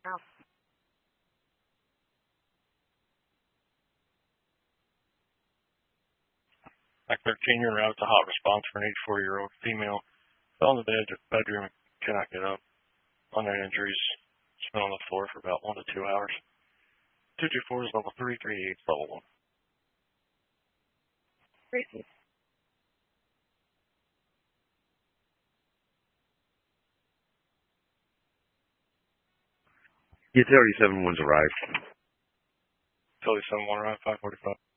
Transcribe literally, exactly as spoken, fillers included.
Back thirteen, you're en route to hot response for an eighty-four-year-old female. Fell in the bed, bedroom, cannot get up. Unknown injuries. She's been on the floor for about one to two hours. two two four is level three, three eight is level one. Great. Utility seven one's arrived. Utility seven one arrived, five forty-five.